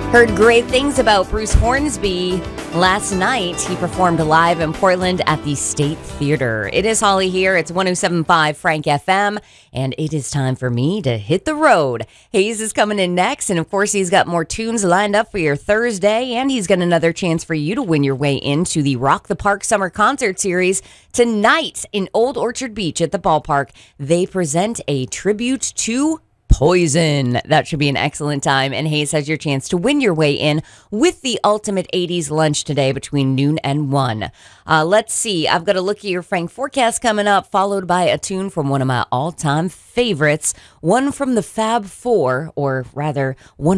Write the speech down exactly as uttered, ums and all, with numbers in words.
Heard great things about Bruce Hornsby. Last night, he performed live in Portland at the State Theater. It is Holly here. It's one oh seven point five Frank F M, and it is time for me to hit the road. Hayes is coming in next, and of course, he's got more tunes lined up for your Thursday, and he's got another chance for you to win your way into the Rock the Park Summer Concert Series tonight in Old Orchard Beach at the ballpark. They present a tribute to Poison. That should be an excellent time, and Hayes has your chance to win your way in with the Ultimate eighties lunch today between noon and one. Uh, let's see. I've got a look at your Frank forecast coming up, followed by a tune from one of my all-time favorites, one from the Fab Four, or rather, one